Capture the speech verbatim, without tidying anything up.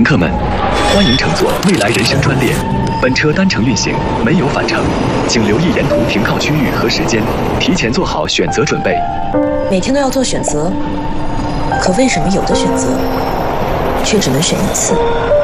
乘客们，欢迎乘坐未来人生专列。本车单程运行，没有返程，请留意沿途停靠区域和时间，提前做好选择准备。 每天都要做选择，可为什么有的选择却只能选一次？